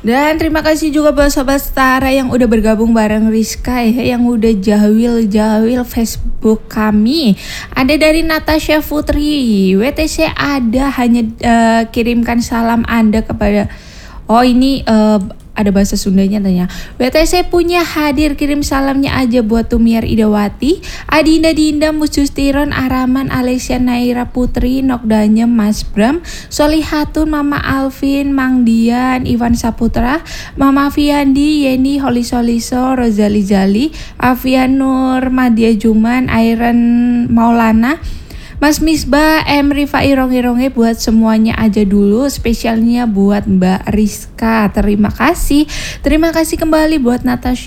Dan terima kasih juga buat Sobat Setara yang udah bergabung bareng Rizka ya, yang udah jawil Facebook kami. Ada dari Natasha Putri, WTC ada hanya kirimkan salam Anda kepada. Oh ini ada bahasa Sundanya tanya. WTC punya hadir, kirim salamnya aja buat Tumiar Idawati, Adinda Dinda, Musustiron, Araman, Alessia Naira Putri, Nokdanya, Mas Bram, Solihatun, Mama Alvin, Mang Dian, Iwan Saputra, Mama Fiandi, Yeni, Holi Soliso, Rozali Jali, Afian Nur, Madia Juman, Airen Maulana, Mas Misbah, Rifai Ronge-Ronge, buat semuanya aja dulu. Spesialnya buat Mbak Rizka. Terima kasih kembali buat Natasha